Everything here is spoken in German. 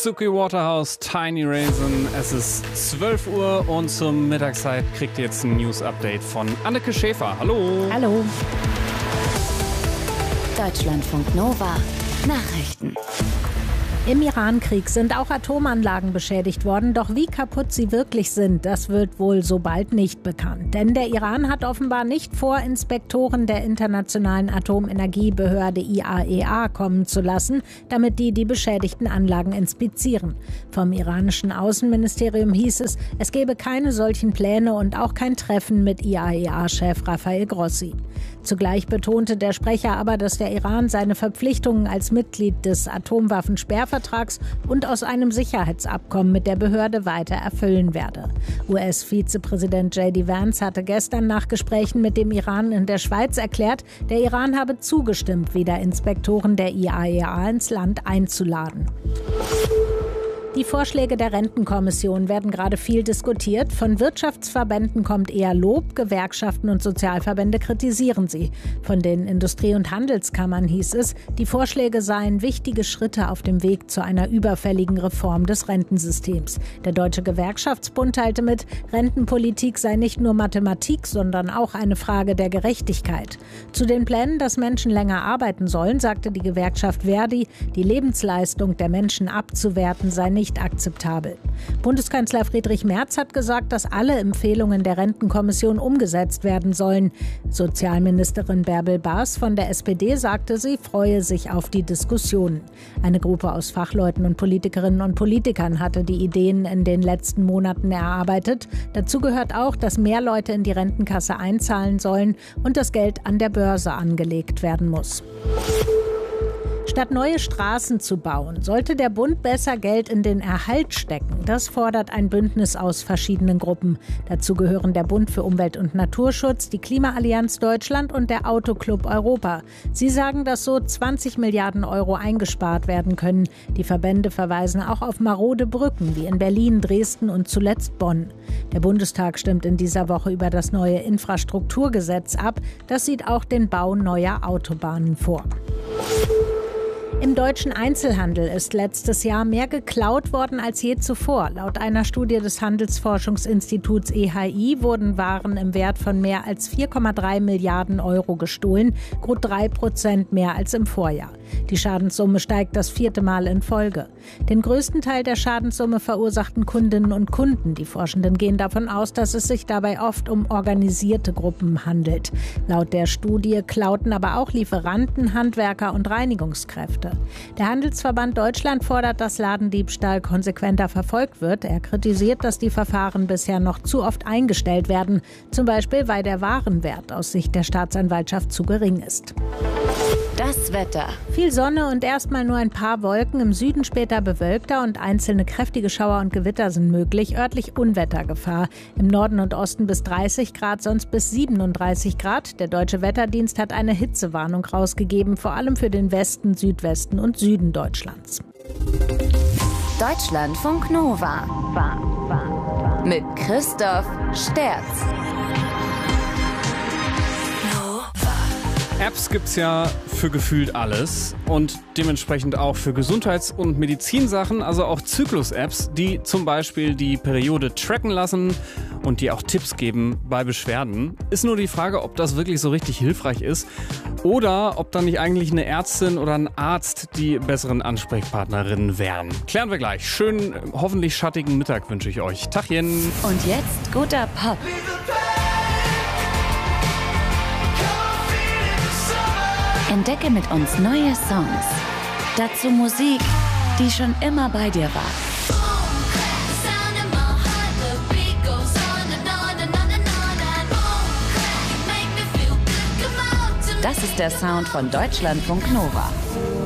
Suki Waterhouse, Tiny Raisin. Es ist 12 Uhr und zur Mittagszeit kriegt ihr jetzt ein News-Update von Anneke Schäfer. Hallo. Hallo. Deutschlandfunk Nova. Nachrichten. Im Iran-Krieg sind auch Atomanlagen beschädigt worden, doch wie kaputt sie wirklich sind, das wird wohl so bald nicht bekannt. Denn der Iran hat offenbar nicht vor, Inspektoren der Internationalen Atomenergiebehörde IAEA kommen zu lassen, damit die beschädigten Anlagen inspizieren. Vom iranischen Außenministerium hieß es, es gebe keine solchen Pläne und auch kein Treffen mit IAEA-Chef Rafael Grossi. Zugleich betonte der Sprecher aber, dass der Iran seine Verpflichtungen als Mitglied des Atomwaffensperrvertrags und aus einem Sicherheitsabkommen mit der Behörde weiter erfüllen werde. US-Vizepräsident J.D. Vance hatte gestern nach Gesprächen mit dem Iran in der Schweiz erklärt, der Iran habe zugestimmt, wieder Inspektoren der IAEA ins Land einzuladen. Die Vorschläge der Rentenkommission werden gerade viel diskutiert. Von Wirtschaftsverbänden kommt eher Lob, Gewerkschaften und Sozialverbände kritisieren sie. Von den Industrie- und Handelskammern hieß es, die Vorschläge seien wichtige Schritte auf dem Weg zu einer überfälligen Reform des Rentensystems. Der Deutsche Gewerkschaftsbund teilte mit, Rentenpolitik sei nicht nur Mathematik, sondern auch eine Frage der Gerechtigkeit. Zu den Plänen, dass Menschen länger arbeiten sollen, sagte die Gewerkschaft Verdi, die Lebensleistung der Menschen abzuwerten sei nicht akzeptabel. Bundeskanzler Friedrich Merz hat gesagt, dass alle Empfehlungen der Rentenkommission umgesetzt werden sollen. Sozialministerin Bärbel Baas von der SPD sagte, sie freue sich auf die Diskussionen. Eine Gruppe aus Fachleuten und Politikerinnen und Politikern hatte die Ideen in den letzten Monaten erarbeitet. Dazu gehört auch, dass mehr Leute in die Rentenkasse einzahlen sollen und das Geld an der Börse angelegt werden muss. Statt neue Straßen zu bauen, sollte der Bund besser Geld in den Erhalt stecken. Das fordert ein Bündnis aus verschiedenen Gruppen. Dazu gehören der Bund für Umwelt- und Naturschutz, die Klimaallianz Deutschland und der Autoclub Europa. Sie sagen, dass so 20 Milliarden Euro eingespart werden können. Die Verbände verweisen auch auf marode Brücken wie in Berlin, Dresden und zuletzt Bonn. Der Bundestag stimmt in dieser Woche über das neue Infrastrukturgesetz ab. Das sieht auch den Bau neuer Autobahnen vor. Im deutschen Einzelhandel ist letztes Jahr mehr geklaut worden als je zuvor. Laut einer Studie des Handelsforschungsinstituts EHI wurden Waren im Wert von mehr als 4,3 Milliarden Euro gestohlen, gut 3% mehr als im Vorjahr. Die Schadenssumme steigt das 4. Mal in Folge. Den größten Teil der Schadenssumme verursachten Kundinnen und Kunden. Die Forschenden gehen davon aus, dass es sich dabei oft um organisierte Gruppen handelt. Laut der Studie klauten aber auch Lieferanten, Handwerker und Reinigungskräfte. Der Handelsverband Deutschland fordert, dass Ladendiebstahl konsequenter verfolgt wird. Er kritisiert, dass die Verfahren bisher noch zu oft eingestellt werden. Zum Beispiel, weil der Warenwert aus Sicht der Staatsanwaltschaft zu gering ist. Das Wetter. Viel Sonne und erstmal nur ein paar Wolken. Im Süden später bewölkter und einzelne kräftige Schauer und Gewitter sind möglich. Örtlich Unwettergefahr. Im Norden und Osten bis 30 Grad, sonst bis 37 Grad. Der Deutsche Wetterdienst hat eine Hitzewarnung rausgegeben, vor allem für den Westen, Südwesten und Süden Deutschlands. Deutschlandfunk Nova. Mit Christoph Sterz. Apps gibt's ja für gefühlt alles und dementsprechend auch für Gesundheits- und Medizinsachen, also auch Zyklus-Apps, die zum Beispiel die Periode tracken lassen und die auch Tipps geben bei Beschwerden. Ist nur die Frage, ob das wirklich so richtig hilfreich ist oder ob dann nicht eigentlich eine Ärztin oder ein Arzt die besseren Ansprechpartnerinnen wären. Klären wir gleich. Schönen, hoffentlich schattigen Mittag wünsche ich euch. Tachchen. Und jetzt guter Pop. Entdecke mit uns neue Songs. Dazu Musik, die schon immer bei dir war. Das ist der Sound von Deutschlandfunk Nova.